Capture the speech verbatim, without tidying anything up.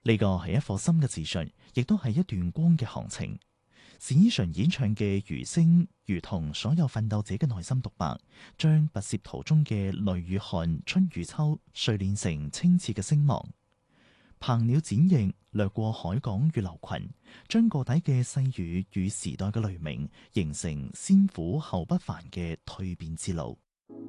呢個係一顆心嘅自信，亦都係一段光嘅行程。史依純演唱嘅《餘聲》，如同所有奮鬥者嘅內心獨白，將跋涉途中嘅淚與汗、春與秋，錘煉成清澈嘅聲望。鵬鳥展翼，掠過海港與流群，將個體嘅細語與時代嘅雷鳴，形成先苦後不凡嘅蛻變之路。